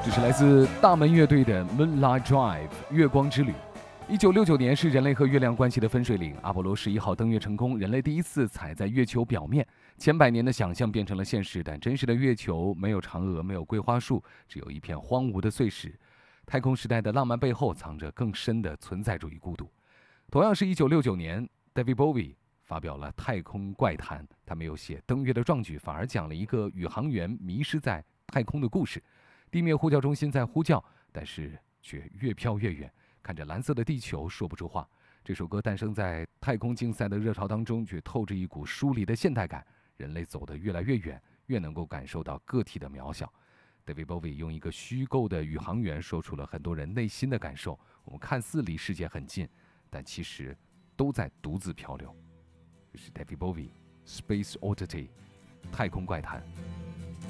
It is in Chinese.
这是来自大门乐队的 Moonlight Drive 月光之旅。1969年是人类和月亮关系的分水岭，阿波罗11号登月成功，人类第一次踩在月球表面。千百年的想象变成了现实，但真实的月球没有嫦娥，没有桂花树，只有一片荒芜的碎石。太空时代的浪漫背后藏着更深的存在主义孤独。同样是1969年 David Bowie 发表了《太空怪谈》，他没有写登月的壮举，反而讲了一个宇航员迷失在太空的故事。地面呼叫中心在呼叫，但是却越飘越远，看着蓝色的地球说不出话。这首歌诞生在太空竞赛的热潮当中，却透着一股疏离的现代感。人类走得越来越远，越能够感受到个体的渺小。David Bowie 用一个虚构的宇航员说出了很多人内心的感受。我们看似离世界很近，但其实都在独自漂流。这是 David Bowie Space Oddity 太空怪谈。